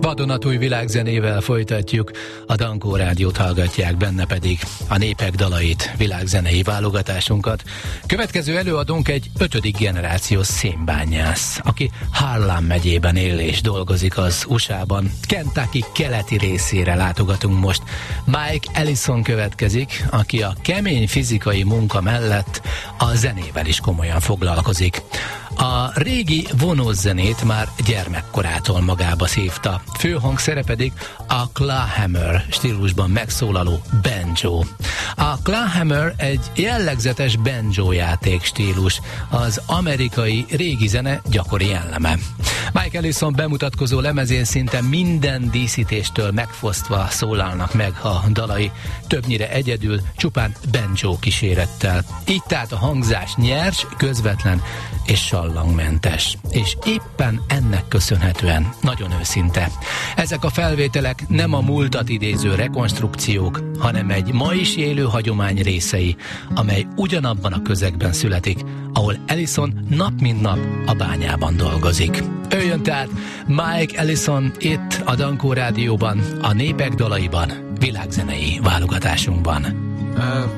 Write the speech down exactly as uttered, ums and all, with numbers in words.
Vadonatúj világzenével folytatjuk, a Dankó Rádiót hallgatják, benne pedig a népek dalait, világzenei válogatásunkat. Következő előadónk egy ötödik generációs szénbányász, aki Harlan megyében él és dolgozik az u es á-ban. Kentucky keleti részére látogatunk most. Mike Ellison következik, aki a kemény fizikai munka mellett a zenével is komolyan foglalkozik. A régi vonós zenét már gyermekkorától magába szívta. Főhangszere pedig a clawhammer stílusban megszólaló banjo. A clawhammer egy jellegzetes banjo játék stílus, az amerikai régi zene gyakori jelleme. Mike Ellison bemutatkozó lemezén szinte minden díszítéstől megfosztva szólalnak meg a dalai, többnyire egyedül, csupán banjo kísérettel. Így tehát a hangzás nyers, közvetlen és sallangmentes. És éppen ennek köszönhetően nagyon őszinte. Ezek a felvételek nem a múltat idéző rekonstrukciók, hanem egy ma is élő hagyomány részei, amely ugyanabban a közegben születik, ahol Ellison nap mint nap a bányában dolgozik. Ő jön tehát Mike Ellison itt a Dankó Rádióban, a népek dalaiban, világzenei válogatásunkban.